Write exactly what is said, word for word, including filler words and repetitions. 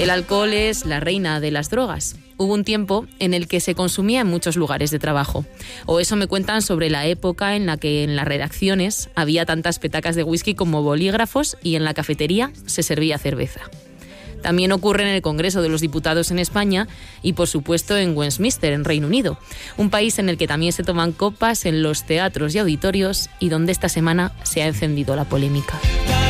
El alcohol es la reina de las drogas. Hubo un tiempo en el que se consumía en muchos lugares de trabajo. O eso me cuentan sobre la época en la que en las redacciones había tantas petacas de whisky como bolígrafos y en la cafetería se servía cerveza. También ocurre en el Congreso de los Diputados en España y, por supuesto, en Westminster, en Reino Unido, un país en el que también se toman copas en los teatros y auditorios y donde esta semana se ha encendido la polémica.